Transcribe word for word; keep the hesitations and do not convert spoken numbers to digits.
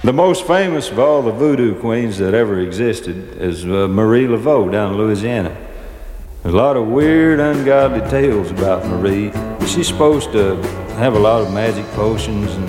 The most famous of all the voodoo queens that ever existed is uh, Marie Laveau down in Louisiana. There's a lot of weird, ungodly tales about Marie. She's supposed to have a lot of magic potions and